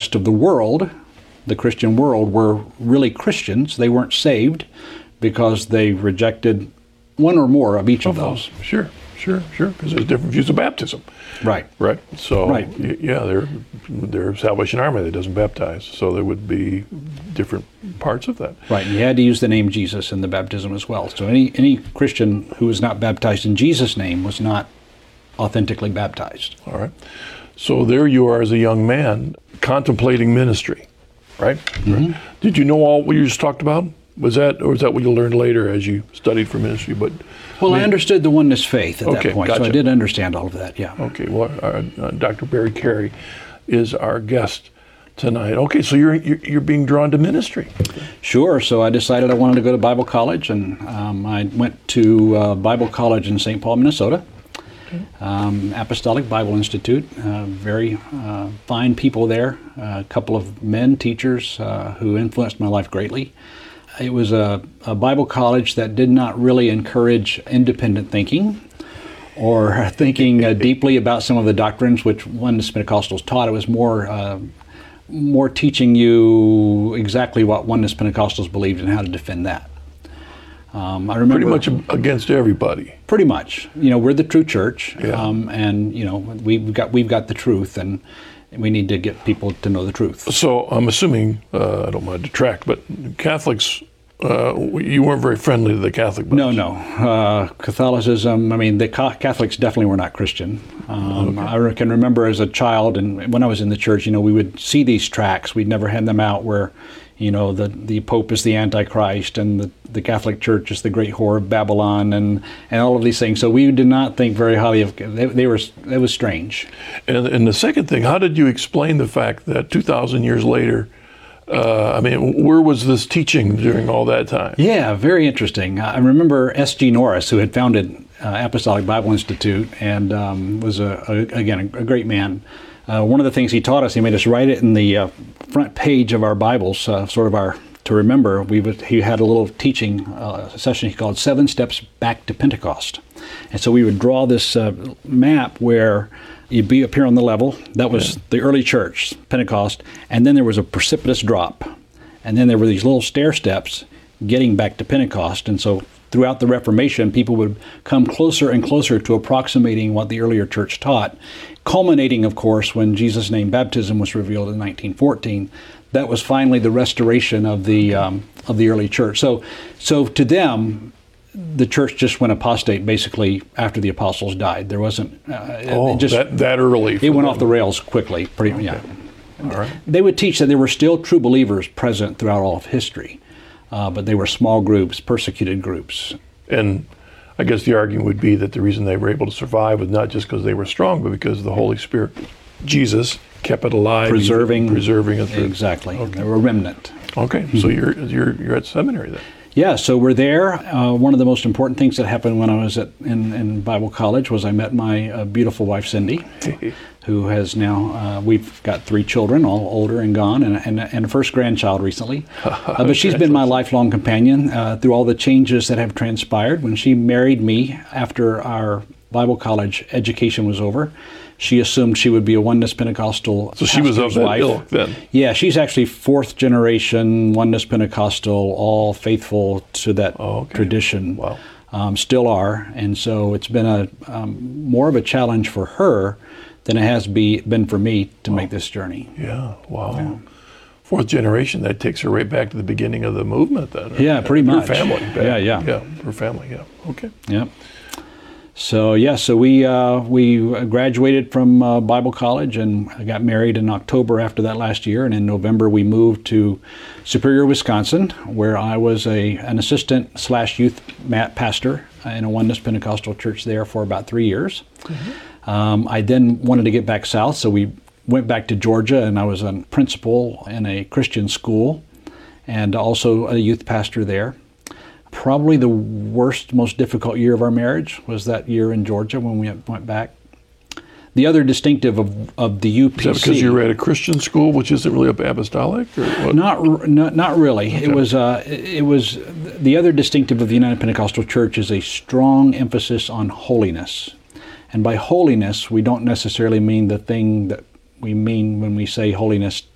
rest of the world, the Christian world, were really Christians. They weren't saved because they rejected one or more of each of those. Sure, because there's different views of baptism. Right. So, Right. yeah, they're Salvation Army that doesn't baptize, so there would be different parts of that. Right, and you had to use the name Jesus in the baptism as well. So any Christian who was not baptized in Jesus' name was not authentically baptized. All right. So there you are as a young man contemplating ministry, right? Mm-hmm. Did you know all what you just talked about? Was that what you learned later as you studied for ministry? Well, I understood the oneness faith at that point, gotcha. so I did understand all of that, yeah. Okay, well, Dr. Barry Carey is our guest tonight. Okay, so you're being drawn to ministry. Sure, so I decided I wanted to go to Bible college, and I went to Bible college in St. Paul, Minnesota. Apostolic Bible Institute, very fine people there, a couple of men, teachers who influenced my life greatly. It was a Bible college that did not really encourage independent thinking or thinking deeply about some of the doctrines which Oneness Pentecostals taught. It was more teaching you exactly what Oneness Pentecostals believed and how to defend that. I remember pretty much against everybody. Pretty much, we're the true church, Yeah. and we've got the truth, and we need to get people to know the truth. So I'm assuming I don't want to detract, but Catholics, you weren't very friendly to the Catholic bunch. No. Catholicism. I mean, the Catholics definitely were not Christian. I can remember as a child, and when I was in the church, we would see these tracts. We'd never hand them out where. The Pope is the Antichrist, and the Catholic Church is the great whore of Babylon, and all of these things. So we did not think very highly of. It was strange. And the second thing, how did you explain the fact that 2,000 years later, where was this teaching during all that time? Yeah, very interesting. I remember S.G. Norris, who had founded Apostolic Bible Institute, and was a great man. One of the things he taught us, he made us write it in the front page of our Bibles, to remember. He had a little teaching session he called 7 Steps Back to Pentecost. And so we would draw this map where you'd be up here on the level. That was the early church, Pentecost. And then there was a precipitous drop. And then there were these little stair steps getting back to Pentecost. And so throughout the Reformation, people would come closer and closer to approximating what the earlier church taught, culminating, of course, when Jesus' name baptism was revealed in 1914. That was finally the restoration of the early church. So to them, the church just went apostate basically after the apostles died. There wasn't. That early. It went off the rails quickly. Yeah. All right. They would teach that there were still true believers present throughout all of history. But they were small groups, persecuted groups. And I guess the argument would be that the reason they were able to survive was not just because they were strong, but because the Holy Spirit, Jesus, kept it alive, preserving it. Exactly. Okay. They were a remnant. Okay, so you're at seminary then. Yeah, so we're there. One of the most important things that happened when I was in Bible college was I met my beautiful wife, Cindy, who has now, we've got 3 children, all older and gone, and a first grandchild recently. But she's been my lifelong companion through all the changes that have transpired. When she married me after our Bible college education was over, she assumed she would be a Oneness Pentecostal So she was of that wife. ilk then? Yeah, she's actually 4th generation Oneness Pentecostal, all faithful to that tradition. Wow. Still are. And so it's been more of a challenge for her than it has been for me to make this journey. Yeah, wow. Yeah. 4th generation, that takes her right back to the beginning of the movement then. Yeah, pretty much. Her family. Yeah. Yeah, her family, yeah. Okay. Yeah. So we graduated from Bible college and I got married in October after that last year, and in November we moved to Superior, Wisconsin, where I was an assistant / youth pastor in a Oneness Pentecostal church there for about 3 years. Mm-hmm. I then wanted to get back south, so we went back to Georgia, and I was a principal in a Christian school and also a youth pastor there. Probably the worst, most difficult year of our marriage was that year in Georgia when we went back. The other distinctive of the UPC... Is that because you were at a Christian school, which isn't really apostolic? Or what? Not really. Okay. It was the other distinctive of the United Pentecostal Church is a strong emphasis on holiness. And by holiness, we don't necessarily mean the thing that we mean when we say holiness